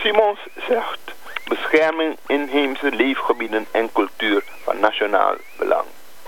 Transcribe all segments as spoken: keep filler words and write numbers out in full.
Simons zegt bescherming inheemse leefgebieden en cultuur van nationaal belang.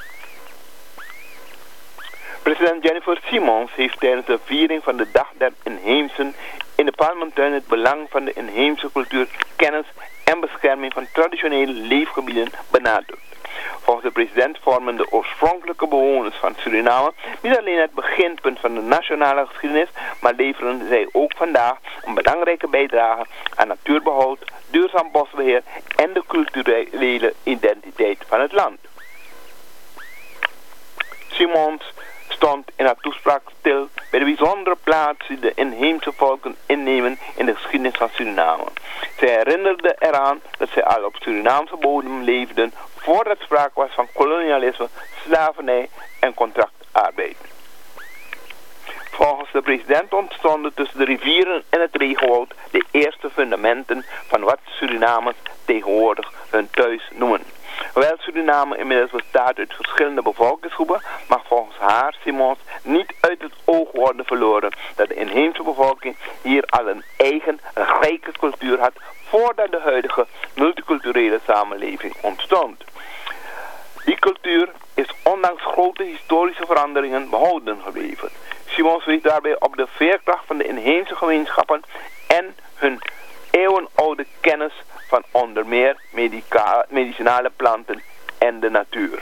President Jennifer Simons heeft tijdens de viering van de Dag der Inheemsen in de Palmentuin het belang van de inheemse cultuur, kennis en bescherming van traditionele leefgebieden benadrukt. Volgens de president vormen de oorspronkelijke bewoners van Suriname niet alleen het beginpunt van de nationale geschiedenis, maar leveren zij ook vandaag een belangrijke bijdrage aan natuurbehoud, duurzaam bosbeheer en de culturele identiteit van het land. Simons stond in haar toespraak stil bij de bijzondere plaats die de inheemse volken innemen in de geschiedenis van Suriname. Zij herinnerde eraan dat zij al op Surinaamse bodem leefden voordat sprake was van kolonialisme, slavernij en contractarbeid. Volgens de president ontstonden tussen de rivieren en het regenwoud de eerste fundamenten van wat Surinamers tegenwoordig hun thuis noemen. Hoewel Suriname inmiddels bestaat uit verschillende bevolkingsgroepen, mag volgens haar, Simons, niet uit het oog worden verloren dat de inheemse bevolking hier al een eigen rijke cultuur had voordat de huidige multiculturele samenleving ontstond. Die cultuur is ondanks grote historische veranderingen behouden gebleven. Simons wees daarbij op de veerkracht van de inheemse gemeenschappen en hun eeuwenoude kennis van onder meer medica- medicinale planten en de natuur.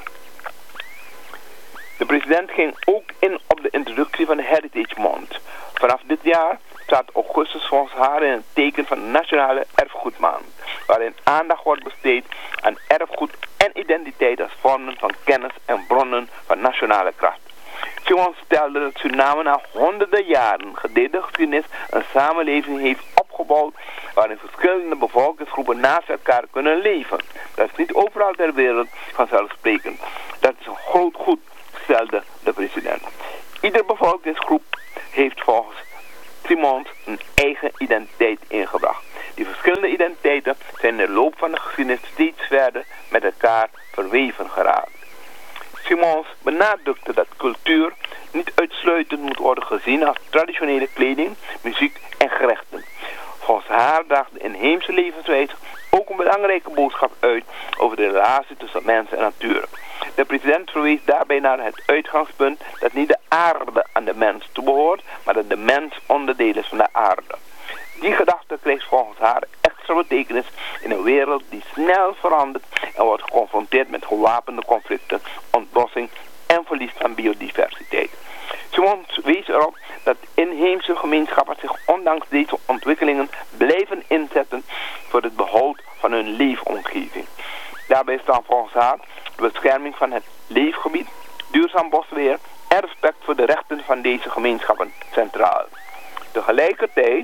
De president ging ook in op de introductie van de Heritage Month. Vanaf dit jaar staat augustus volgens haar in het teken van de Nationale Erfgoedmaand, waarin aandacht wordt besteed aan erfgoed en identiteit als vormen van kennis en bronnen van nationale kracht. Simons stelde dat Suriname na honderden jaren gedeelde geschiedenis een samenleving heeft opgebouwd waarin verschillende bevolkingsgroepen naast elkaar kunnen leven. Dat is niet overal ter wereld vanzelfsprekend. Dat is een groot goed, stelde de president. Iedere bevolkingsgroep heeft volgens Simons een eigen identiteit ingebracht. Die verschillende identiteiten zijn in de loop van de geschiedenis steeds verder met elkaar verweven geraakt. Simons benadrukte dat cultuur niet uitsluitend moet worden gezien als traditionele kleding, muziek en gerechten. Volgens haar draagt de inheemse levenswijze ook een belangrijke boodschap uit over de relatie tussen mens en natuur. De president verwees daarbij naar het uitgangspunt dat niet de aarde aan de mens toebehoort, maar dat de mens onderdeel is van de aarde. Die gedachte krijgt volgens haar extra betekenis in een wereld die snel verandert en wordt geconfronteerd met gewapende conflicten, ontbossing en verlies van biodiversiteit. Simons wees erop dat inheemse gemeenschappen zich ondanks deze ontwikkelingen blijven inzetten voor het behoud van hun leefomgeving. Daarbij staan volgens haar de bescherming van het leefgebied, duurzaam bosbeheer en respect voor de rechten van deze gemeenschappen centraal. Tegelijkertijd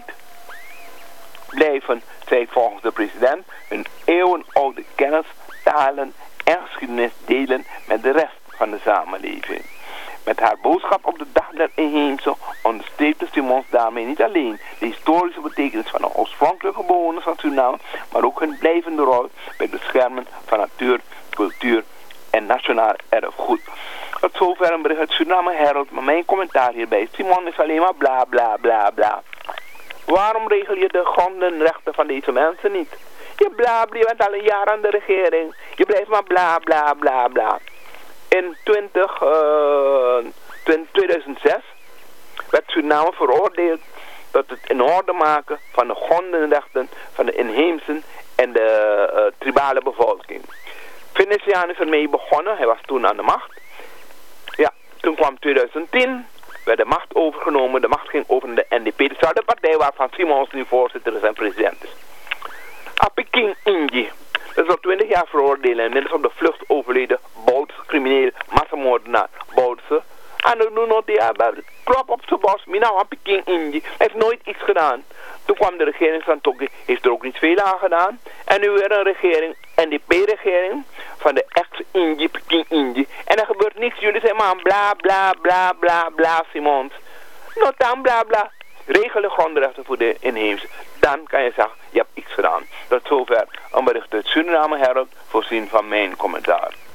blijven zij volgens de president hun eeuwenoude kennis, talen en geschiedenis delen met de rest van de samenleving. Met haar boodschap op de Dag der Inheemse onderstreepte Simons daarmee niet alleen de historische betekenis van de oorspronkelijke bewoners van Suriname, maar ook hun blijvende rol bij het beschermen van natuur, cultuur en nationaal erfgoed. Tot zover een bericht uit Suriname Herald, maar mijn commentaar hierbij. Simon is alleen maar bla bla bla bla. Waarom regel je de grondenrechten van deze mensen niet? Je bla bla, je bent al een jaar aan de regering. Je blijft maar bla bla bla bla. In twintig, uh, tweeduizend zes werd Suriname veroordeeld tot het in orde maken van de grondenrechten van de inheemse en de uh, tribale bevolking. Venetiaan is ermee begonnen, hij was toen aan de macht. Ja, toen kwam tweeduizend tien, werd de macht overgenomen, de macht ging over naar de N D P, dezelfde partij waarvan Simons nu voorzitter is en president is. Apiking Inji, dat is al twintig jaar veroordeeld en inmiddels op de vlucht overleden Boutse, crimineel massamoordenaar Boutse. En nu nog die hebben klop op zijn bos, mina Apiking Inji, heeft nooit iets gedaan. Toen kwam de regering van Toki, heeft er ook niet veel aan gedaan. En nu weer een regering, N D P-regering, van de ex-Inji, Peking Inji. En er gebeurt niks, jullie zijn maar bla bla bla bla bla Simons. Nou dan bla bla. Regel de grondrechten voor de inheemse. Dan kan je zeggen, je hebt iets gedaan. Tot zover een bericht uit Suriname Herald, voorzien van mijn commentaar.